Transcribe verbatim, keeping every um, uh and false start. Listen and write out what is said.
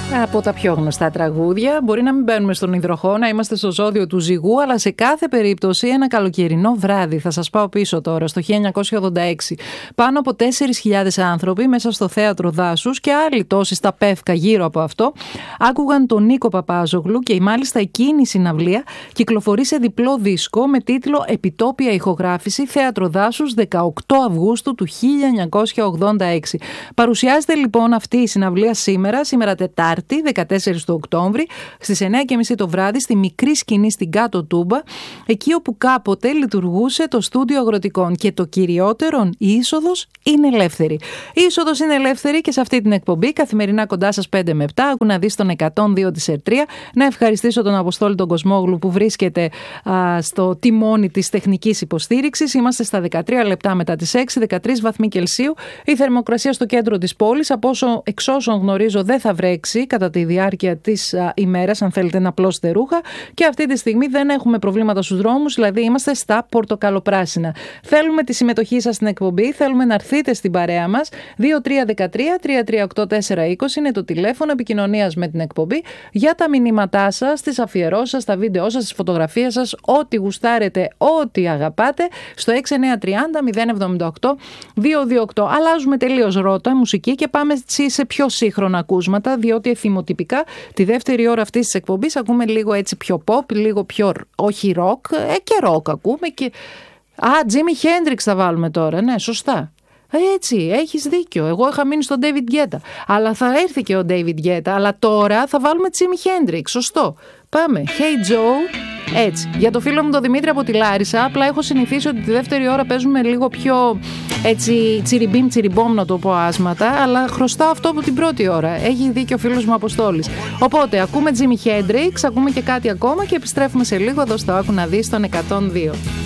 Από τα πιο γνωστά τραγούδια. Μπορεί να μην μπαίνουμε στον υδροχό, να είμαστε στο ζώδιο του ζυγού, αλλά σε κάθε περίπτωση ένα καλοκαιρινό βράδυ. Θα σας πάω πίσω τώρα, στο χίλια εννιακόσια ογδόντα έξι. Πάνω από τέσσερις χιλιάδες άνθρωποι μέσα στο θέατρο Δάσους και άλλοι τόσοι στα Πεύκα γύρω από αυτό άκουγαν τον Νίκο Παπάζογλου και μάλιστα εκείνη η συναυλία κυκλοφορεί σε διπλό δίσκο με τίτλο «Επιτόπια ηχογράφηση Θέατρο Δάσους δεκαοκτώ Αυγούστου του χίλια εννιακόσια ογδόντα έξι». Παρουσιάζεται λοιπόν αυτή η συναυλία σήμερα, σήμερα Τετάρτη, δεκατέσσερις του Οκτώβρη, στις εννιά και μισή το βράδυ, στη μικρή σκηνή στην Κάτω Τούμπα, εκεί όπου κάποτε λειτουργούσε το στούντιο αγροτικών. Και το κυριότερο, η είσοδος είναι ελεύθερη. Η είσοδος είναι ελεύθερη και σε αυτή την εκπομπή, καθημερινά κοντά σας πέντε με επτά, άκου να δεις τον εκατόν δύο της Ερτρία. Να ευχαριστήσω τον Αποστόλη τον Κοσμόγλου που βρίσκεται α, στο τιμόνι της τεχνικής υποστήριξης. Είμαστε στα δεκατρία λεπτά μετά τις έξι, δεκατρείς βαθμοί Κελσίου. Η θερμοκρασία στο κέντρο της πόλης, από όσο εξ όσων γνωρίζω, δεν θα βρέξει κατά τη διάρκεια της α, ημέρας, αν θέλετε να πλώσετε ρούχα. Και αυτή τη στιγμή δεν έχουμε προβλήματα στους δρόμους, δηλαδή είμαστε στα πορτοκαλοπράσινα. Θέλουμε τη συμμετοχή σας στην εκπομπή, θέλουμε να έρθετε στην παρέα μας. δύο τρία ένα τρία τρία τρία οκτώ τέσσερα είκοσι είναι το τηλέφωνο επικοινωνίας με την εκπομπή για τα μηνύματά σας, τις αφιερώσεις σας, τα βίντεό σας, τις φωτογραφίες σας, ό,τι γουστάρετε, ό,τι αγαπάτε, στο έξι εννιά τρία μηδέν μηδέν εβδομήντα οκτώ διακόσια είκοσι οκτώ. Αλλάζουμε τελείως ρότα μουσική και πάμε σε πιο σύγχρονα ακούσματα, διότι εθιμοτυπικά τη δεύτερη ώρα αυτής της εκπομπής ακούμε λίγο έτσι πιο pop, λίγο πιο όχι rock, ε, και rock ακούμε και... Α, Jimi Hendrix θα βάλουμε τώρα, ναι, σωστά. Έτσι, έχεις δίκιο. Εγώ είχα μείνει στον David Guetta. Αλλά θα έρθει και ο David Guetta. Αλλά τώρα θα βάλουμε Jimi Hendrix. Σωστό. Πάμε. Hey Joe. Έτσι. Για το φίλο μου τον Δημήτρη από τη Λάρισα, απλά έχω συνηθίσει ότι τη δεύτερη ώρα παίζουμε λίγο πιο έτσι τσιριμπίμ τσιριμπόμ, να το πω άσματα. Αλλά χρωστάω αυτό από την πρώτη ώρα. Έχει δίκιο ο φίλος μου Αποστόλης. Οπότε ακούμε Jimi Hendrix, ακούμε και κάτι ακόμα και επιστρέφουμε σε λίγο εδώ στο Άκου να δεις τον εκατόν δύο.